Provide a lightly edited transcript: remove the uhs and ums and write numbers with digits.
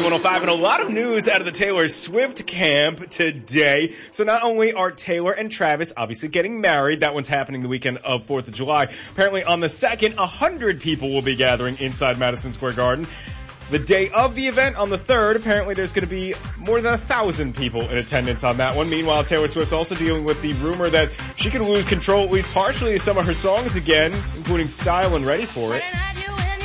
105, and a lot of news out of the Taylor Swift camp today. So not only are Taylor and Travis obviously getting married, that one's happening the weekend of 4th of July. Apparently on the 2nd, 100 people will be gathering inside Madison Square Garden. The day of the event, on the 3rd, apparently there's going to be more than 1,000 people in attendance on that one. Meanwhile, Taylor Swift's also dealing with the rumor that she could lose control at least partially of some of her songs again, including Style and Ready for It.